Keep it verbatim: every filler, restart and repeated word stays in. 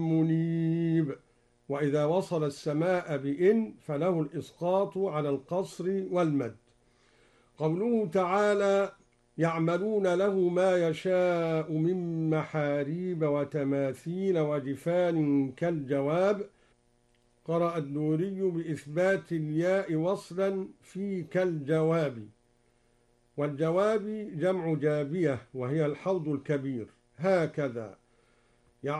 منيب. وإذا وصل السماء بإن فله الإسقاط على القصر والمد. قوله تعالى: يعملون له ما يشاء من محاريب وتماثيل وجفان كالجواب. قرأ النوري بإثبات الياء وصلا في كالجواب. والجواب جمع جابية وهي الحوض الكبير. هكذا